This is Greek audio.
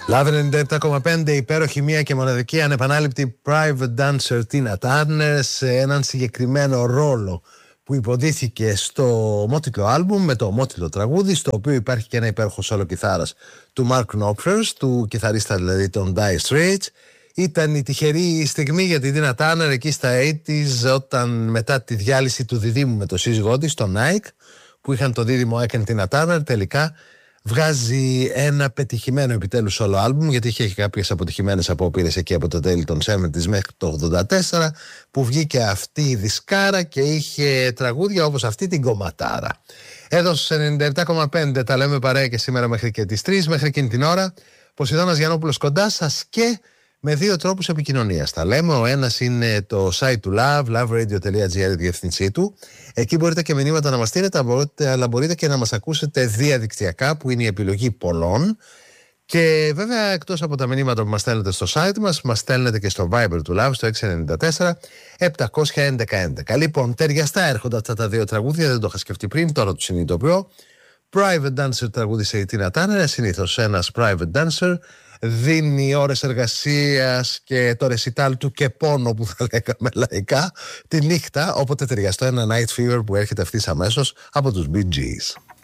Love 97,5, υπέροχη μία και μοναδική ανεπανάληπτη private dancer Tina Turner σε έναν συγκεκριμένο ρόλο που υποδίθηκε στο μότιλο άλμπουμ με το μότιλο τραγούδι, στο οποίο υπάρχει και ένα υπέροχο σόλο κιθάρας του Mark Knopfler, του κιθαρίστα δηλαδή των Dire Straits. Ήταν η τυχερή στιγμή για την Tina Turner εκεί στα 80's, όταν μετά τη διάλυση του διδύμου με το σύζυγό της, τον Nike, που είχαν το δίδυμο Ike and Tina Turner, τελικά βγάζει ένα πετυχημένο επιτέλους solo album, γιατί είχε κάποιες αποτυχημένες απόπειρες εκεί από το τέλη των 70's μέχρι το 84, που βγήκε αυτή η δισκάρα και είχε τραγούδια όπως αυτή την κομματάρα. Εδώ στους 97,5 τα λέμε παρέα και σήμερα μέχρι και τις 3, μέχρι εκείνη την ώρα. Ποσειδώνας Γιαννόπουλος κοντά σας και με δύο τρόπους επικοινωνίας. Τα λέμε, ο ένας είναι το site του Love, loveradio.gr, η διευθυνσή του. Εκεί μπορείτε και μηνύματα να μας στείλετε, αλλά μπορείτε και να μας ακούσετε διαδικτυακά, που είναι η επιλογή πολλών. Και βέβαια, εκτός από τα μηνύματα που μας στέλνετε στο site μας στέλνετε και στο Viber του Love, στο 694-711-11. Λοιπόν, ταιριαστά έρχονται αυτά τα δύο τραγούδια, δεν το είχα σκεφτεί πριν, τώρα το συνειδητοποιώ. Private Dancer τραγούδισε η Tina Turner. Συνήθως ένας Private Dancer δίνει ώρες εργασίας και το ρεσιτάλ του και πόνο, που θα λέγαμε λαϊκά, τη νύχτα, όποτε ταιριαστό ένα Night Fever που έρχεται ευθύς αμέσως από τους Bee Gees.